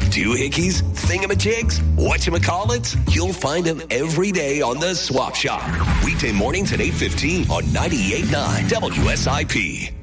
doohickeys, thingamajigs, whatchamacallits, you'll find them every day on The Swap Shop. Weekday mornings at 8:15 on 98.9 WSIP.